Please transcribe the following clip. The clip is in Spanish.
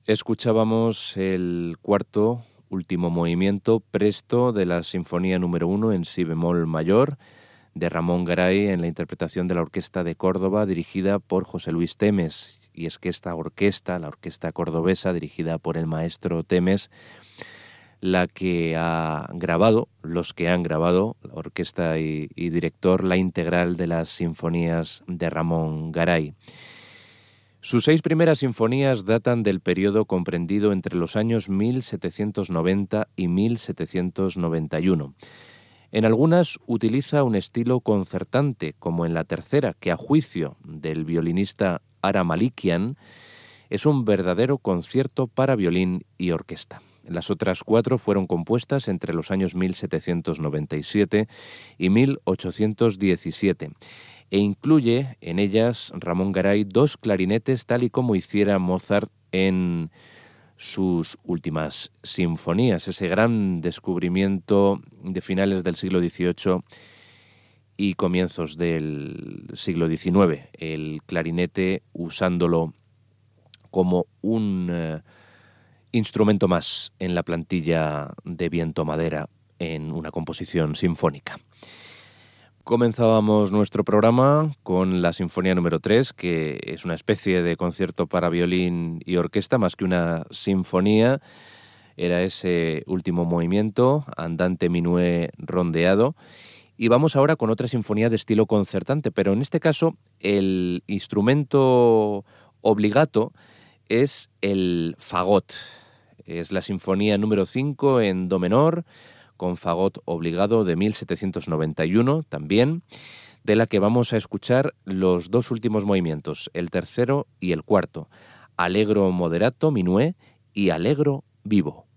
Escuchábamos el cuarto, último movimiento, Presto, de la Sinfonía número 1 en si bemol mayor, de Ramón Garay, en la interpretación de la Orquesta de Córdoba, dirigida por José Luis Temes. Y es que esta orquesta, la Orquesta Cordobesa, dirigida por el maestro Temes, la que ha grabado, los que han grabado, la orquesta y director, la integral de las sinfonías de Ramón Garay. Sus 6 primeras sinfonías datan del periodo comprendido entre los años 1790 y 1791. En algunas utiliza un estilo concertante, como en la tercera, que a juicio del violinista Ara Malikian es un verdadero concierto para violín y orquesta. Las otras 4 fueron compuestas entre los años 1797 y 1817. E incluye en ellas Ramón Garay 2 clarinetes, tal y como hiciera Mozart en sus últimas sinfonías, ese gran descubrimiento de finales del siglo XVIII y comienzos del siglo XIX, el clarinete usándolo como un instrumento más en la plantilla de viento-madera en una composición sinfónica. Comenzábamos nuestro programa con la Sinfonía número 3, que es una especie de concierto para violín y orquesta, más que una sinfonía. Era ese último movimiento, andante minué rondeado. Y vamos ahora con otra sinfonía de estilo concertante, pero en este caso el instrumento obligato es el fagot. Es la Sinfonía número 5 en do menor, con fagot obligado de 1791 también, de la que vamos a escuchar los 2 últimos movimientos, el tercero y el cuarto, Allegro moderato minué y Allegro vivo.